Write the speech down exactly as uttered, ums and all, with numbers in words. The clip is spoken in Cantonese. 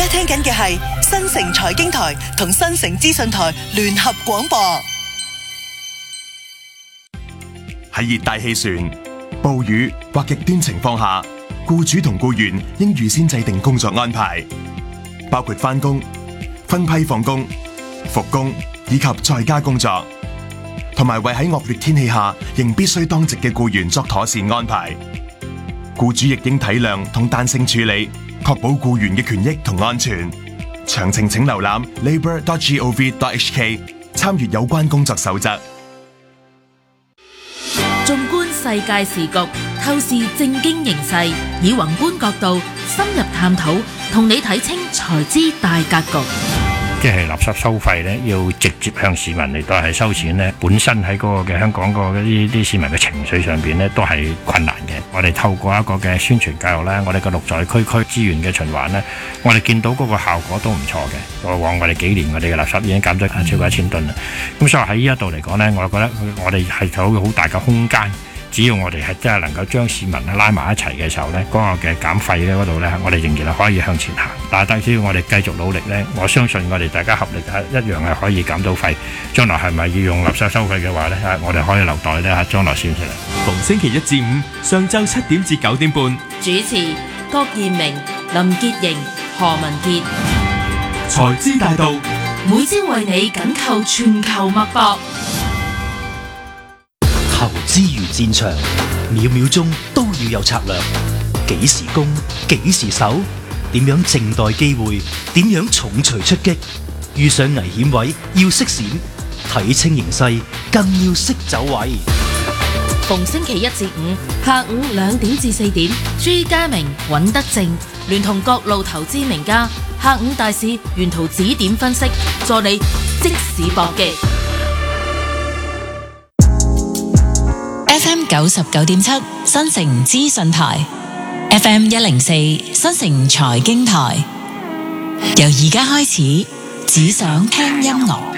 收聽緊嘅係新城財經台同新城資訊台聯合廣播。 喺熱帶氣旋、暴雨或極端情況下，僱主同僱員應預先制定工作安排，包括返工、分批放工、復工以及在家工作，同埋為喺惡劣天氣下仍必須當值嘅僱員作妥善安排。僱主亦應體諒同彈性處理，確保僱員嘅權益同安全。詳情請瀏覽 labour dot gov dot h k， 參閱有關工作守則。 縱觀世界時局，透視政經形勢，以宏觀角度深入探討，同你睇清財資大格局。 即係垃圾收費咧，要直接向市民嚟到係收錢咧，本身喺嗰個嘅香港個啲啲市民嘅情緒上邊咧，都係困難嘅。我哋透過一個嘅宣傳教育咧，我哋嘅綠在區區資源嘅循環咧，我哋見到嗰個效果都唔錯嘅。過往我哋幾年我哋嘅垃圾已經減咗超過一千噸啦。咁所以喺呢一度嚟講咧，我覺得我哋係有好大嘅空間。只要我哋係真係能夠將市民拉埋一齊嘅時候呢，嗰個嘅減費咧嗰度呢，我哋仍然係可以向前行。但係只要我哋繼續努力呢，我相信我哋大家合力係一樣係可以減到費。將來係咪要用垃圾收費嘅話呢？我哋可以留待呢將來先出嚟。 逢星期一至五上晝七點至九點半， 主持郭燕明、林潔瑩、何文傑。 財資大道， 每朝為你緊扣全球脈搏。 投資如戰場，秒秒鐘都要有策略。幾時攻，幾時守，點樣靜待機會，點樣重錘出擊。遇上危險位要識閃，睇清形勢更要識走位。 逢星期一至五下午兩點至四點，朱家明、尹德正聯同各路投資名家，下午大市沿途指點分析，助你即時搏擊。 F M 九十九點七新城資訊台 ，F M 一零四新城財經台，由而家開始，只想聽音樂。